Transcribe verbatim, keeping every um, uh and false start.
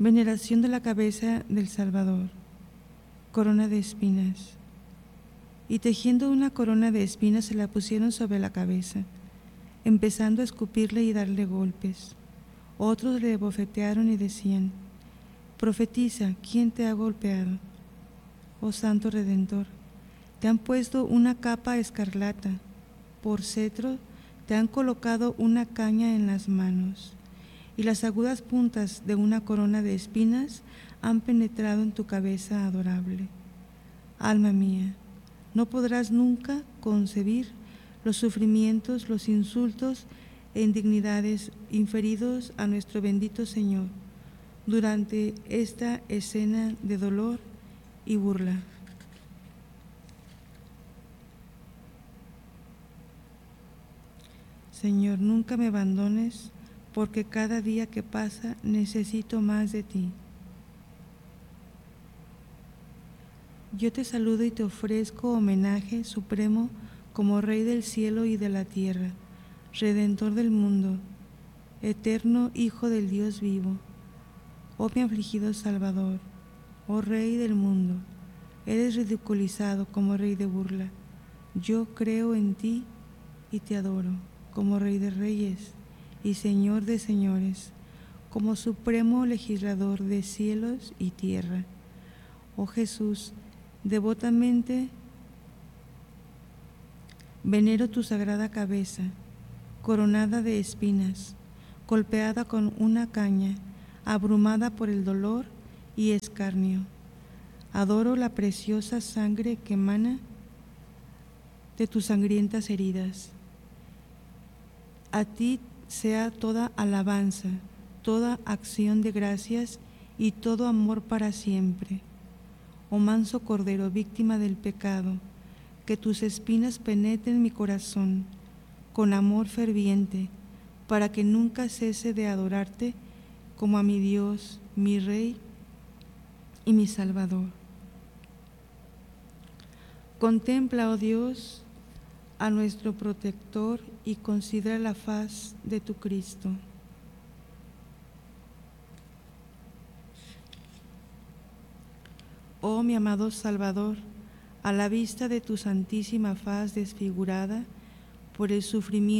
Veneración de la cabeza del Salvador. Corona de espinas. Y tejiendo una corona de espinas se la pusieron sobre la cabeza, empezando a escupirle y darle golpes. Otros le bofetearon y decían: profetiza, ¿quién te ha golpeado? Oh Santo Redentor, te han puesto una capa escarlata, por cetro te han colocado una caña en las manos, y las agudas puntas de una corona de espinas han penetrado en tu cabeza adorable. Alma mía, no podrás nunca concebir los sufrimientos, los insultos e indignidades inferidos a nuestro bendito Señor durante esta escena de dolor y burla. Señor, nunca me abandones, porque cada día que pasa necesito más de ti. Yo te saludo y te ofrezco homenaje supremo como Rey del cielo y de la tierra, Redentor del mundo, eterno Hijo del Dios vivo. Oh mi afligido Salvador, oh Rey del mundo, eres ridiculizado como Rey de burla. Yo creo en ti y te adoro como Rey de reyes y Señor de señores, como supremo legislador de cielos y tierra. Oh Jesús, devotamente venero tu sagrada cabeza, coronada de espinas, golpeada con una caña, abrumada por el dolor y escarnio. Adoro la preciosa sangre que emana de tus sangrientas heridas. A ti sea toda alabanza, toda acción de gracias y todo amor para siempre. Oh manso Cordero, víctima del pecado, que tus espinas penetren mi corazón con amor ferviente, para que nunca cese de adorarte como a mi Dios, mi Rey y mi Salvador. Contempla, oh Dios, a nuestro protector y considera la faz de tu Cristo. Oh mi amado Salvador, a la vista de tu santísima faz desfigurada por el sufrimiento